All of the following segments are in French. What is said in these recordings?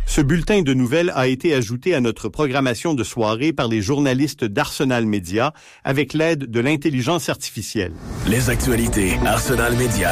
Ce bulletin de nouvelles a été ajouté à notre programmation de soirée par les journalistes d'Arsenal Média avec l'aide de l'intelligence artificielle. Les actualités Arsenal Média.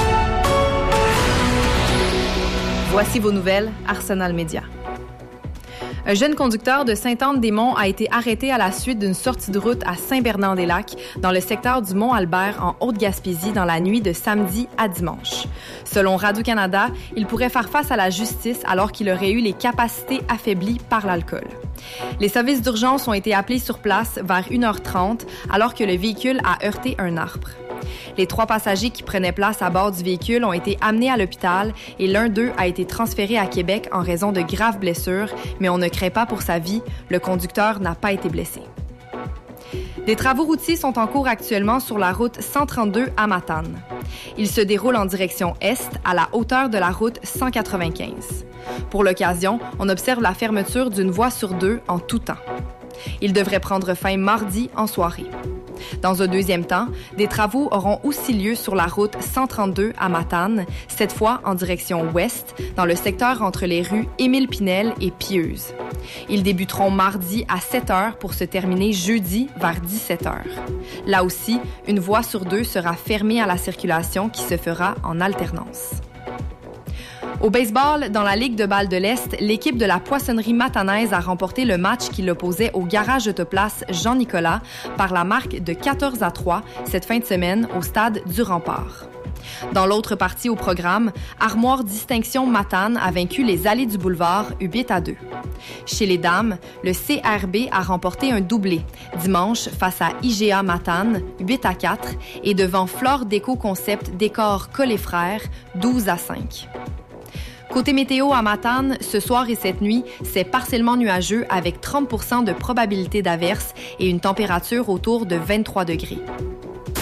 Voici vos nouvelles Arsenal Média. Un jeune conducteur de Sainte-Anne-des-Monts a été arrêté à la suite d'une sortie de route à Saint-Bernard-des-Lacs, dans le secteur du Mont-Albert, en Haute-Gaspésie, dans la nuit de samedi à dimanche. Selon Radio-Canada, il pourrait faire face à la justice alors qu'il aurait eu les capacités affaiblies par l'alcool. Les services d'urgence ont été appelés sur place vers 1h30 alors que le véhicule a heurté un arbre. Les 3 passagers qui prenaient place à bord du véhicule ont été amenés à l'hôpital et l'un d'eux a été transféré à Québec en raison de graves blessures, mais on ne craint pas pour sa vie. Le conducteur n'a pas été blessé. Des travaux routiers sont en cours actuellement sur la route 132 à Matane. Ils se déroulent en direction est, à la hauteur de la route 195. Pour l'occasion, on observe la fermeture d'une voie sur 2 en tout temps. Il devrait prendre fin mardi en soirée. Dans un deuxième temps, des travaux auront aussi lieu sur la route 132 à Matane, cette fois en direction ouest, dans le secteur entre les rues Émile-Pinel et Pieuse. Ils débuteront mardi à 7h pour se terminer jeudi vers 17h. Là aussi, une voie sur 2 sera fermée à la circulation qui se fera en alternance. Au baseball, dans la Ligue de balle de l'Est, l'équipe de la Poissonnerie matanaise a remporté le match qui l'opposait au Garage Autoplace Jean-Nicolas par la marque de 14-3 cette fin de semaine au stade du Rempart. Dans l'autre partie au programme, Armoire Distinction Matane a vaincu les Allées du Boulevard 8-2. Chez les dames, le CRB a remporté un doublé dimanche face à IGA Matane 8-4 et devant Flore Déco Concept Décor Collet Frères 12-5. Côté météo à Matane, ce soir et cette nuit, c'est partiellement nuageux avec 30% de probabilité d'averse et une température autour de 23 degrés.